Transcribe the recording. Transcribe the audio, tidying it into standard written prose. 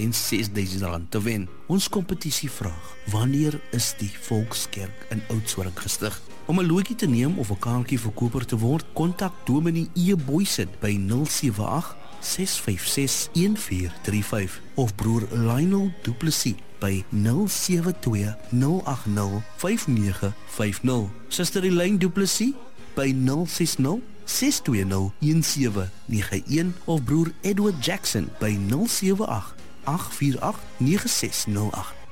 en R6.000 te wen. Ons kompetisievraag: wanneer is die Volkskerk in Oudtshoorn gestig? Om 'n loetjie te neem of 'n kaartjie verkoper te word, kontak Dominee E. Boysen by 078 656 1435 of broer Lionel Du Plessis by 072 080 5950. Suster Elaine Du Plessis by 060 620 1791 of broer Edward Jackson by 078 848 9608.